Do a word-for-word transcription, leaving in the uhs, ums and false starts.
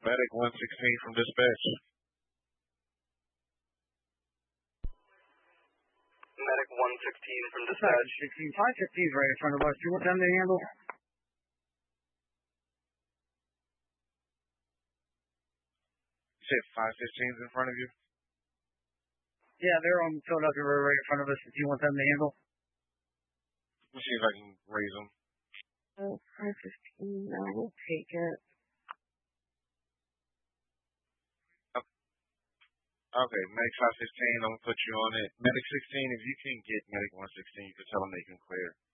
Medic one sixteen from dispatch. Medic one sixteen from dispatch. sixteen five fifteen is right in front of us. Do you want them to handle? You said five fifteens in front of you? Yeah, they're on Philadelphia Road right in front of us. Do you want them to handle? Let me see if I can raise them. Oh, five fifteen, I will take it. Okay, Medic five fifteen, I'm going to put you on it. Medic sixteen, if you can get Medic one sixteen, you can tell them they can clear.